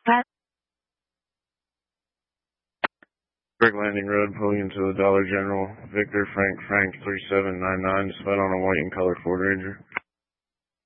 Brick Landing Road, pulling into the Dollar General. Victor Frank 3799, spot on a white and colored Ford Ranger.